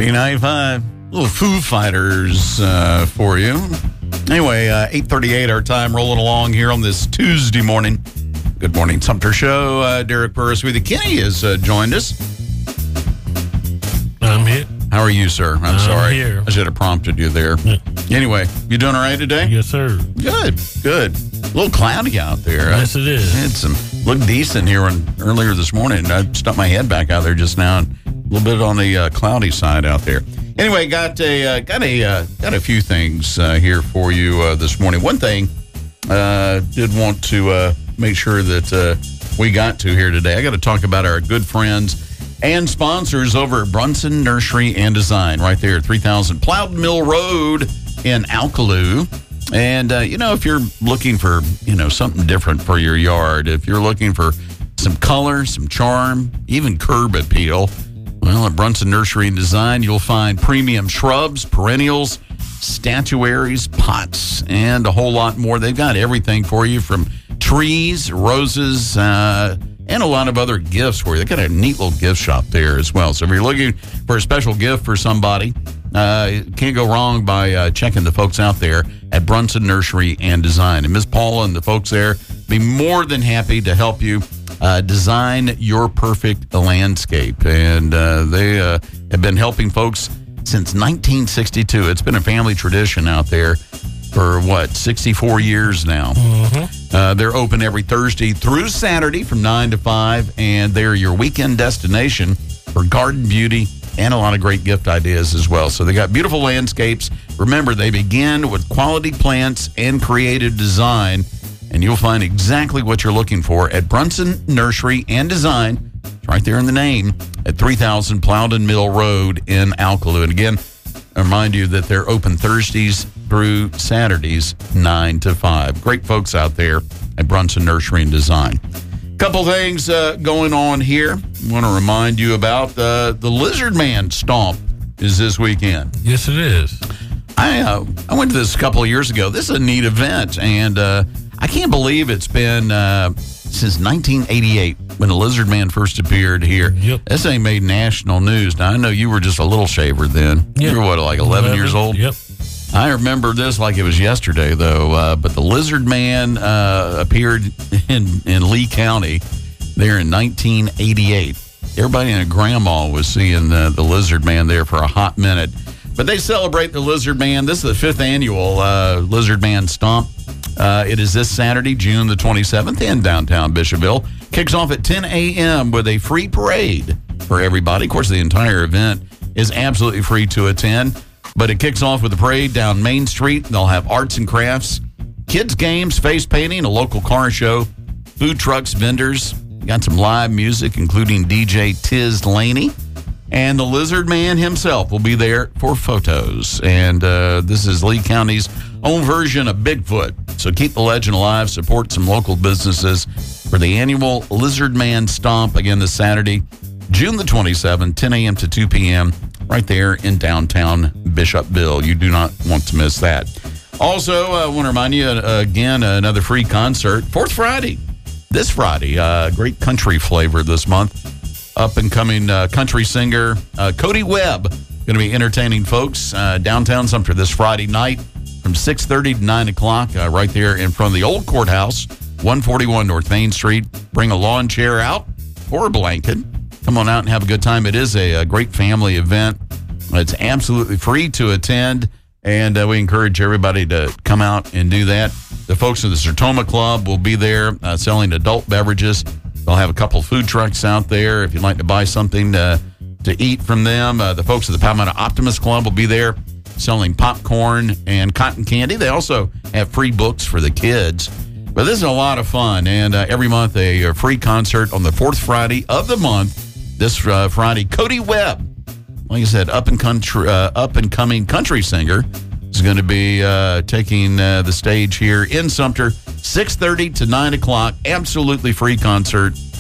B95, little Foo Fighters for you. Anyway, 8:38 our time, rolling along here on this Tuesday morning. Good morning, Sumter Show. Derek Burris with you. Kenny has joined us. I'm here. How are you, sir? I'm sorry. Here. I should have prompted you there. Yeah. Anyway, you doing all right today? Yes, sir. Good. A little cloudy out there. Yes, it is. I had some looked decent here earlier this morning. I stuck my head back out there just now, and a little bit on the cloudy side out there. Anyway, got a few things here for you this morning. One thing did want to make sure that we got to here today. I got to talk about our good friends and sponsors over at Brunson Nursery and Design, right there at 3000 Plowden Mill Road in Alkaloo. And, if you're looking for, something different for your yard, if you're looking for some color, some charm, even curb appeal, well, at Brunson Nursery and Design, you'll find premium shrubs, perennials, statuaries, pots, and a whole lot more. They've got everything for you from trees, roses, and a lot of other gifts for you. They've got a neat little gift shop there as well. So if you're looking for a special gift for somebody, can't go wrong by checking the folks out there at Brunson Nursery and Design. And Ms. Paula and the folks there be more than happy to help you design your perfect landscape. And they have been helping folks since 1962. It's been a family tradition out there for 64 years now. Mm-hmm. They're open every Thursday through Saturday from 9 to 5, and they're your weekend destination for garden beauty and a lot of great gift ideas as well. So they got beautiful landscapes. Remember, they begin with quality plants and creative design, and you'll find exactly what you're looking for at Brunson Nursery and Design. It's right there in the name at 3000 Plowden Mill Road in Alkaloo. And again, I remind you that they're open Thursdays through Saturdays, 9 to 5. Great folks out there at Brunson Nursery and Design. Couple things going on here. I want to remind you about the Lizard Man Stomp is this weekend. Yes, it is. I went to this a couple of years ago. This is a neat event, and I can't believe it's been since 1988 when the Lizard Man first appeared here. Yep. This ain't made national news. Now, I know you were just a little shaver then. Yep. You were, like 11 years old? Yep. I remember this like it was yesterday, though. But the Lizard Man appeared in Lee County there in 1988. Everybody and grandma was seeing the Lizard Man there for a hot minute. But they celebrate the Lizard Man. This is the 5th annual Lizard Man Stomp. It is this Saturday, June the 27th in downtown Bishopville. Kicks off at 10 a.m. with a free parade for everybody. Of course, the entire event is absolutely free to attend. But it kicks off with a parade down Main Street. They'll have arts and crafts, kids' games, face painting, a local car show, food trucks, vendors. Got some live music, including DJ Tiz Laney. And the Lizard Man himself will be there for photos. And this is Lee County's own version of Bigfoot. So keep the legend alive. Support some local businesses for the annual Lizard Man Stomp. Again, this Saturday, June the 27th, 10 a.m. to 2 p.m., right there in downtown Bishopville. You do not want to miss that. Also, I want to remind you, again, another free concert. Fourth Friday. This Friday. Great country flavor this month. Up-and-coming country singer Cody Webb going to be entertaining folks downtown Sumter this Friday night from 6:30 to 9 o'clock right there in front of the old courthouse, 141 North Main Street. Bring a lawn chair out or a blanket. Come on out and have a good time. It is a great family event. It's absolutely free to attend, and we encourage everybody to come out and do that. The folks in the Sertoma Club will be there selling adult beverages. They'll have a couple food trucks out there if you'd like to buy something to eat from them. The folks at the Palmetto Optimist Club will be there selling popcorn and cotton candy. They also have free books for the kids. But this is a lot of fun, and every month a free concert on the 4th Friday of the month. This Friday, Cody Webb, like I said, up-and-coming country singer, is going to be taking the stage here in Sumter, 6:30 to 9 o'clock. Absolutely free concert.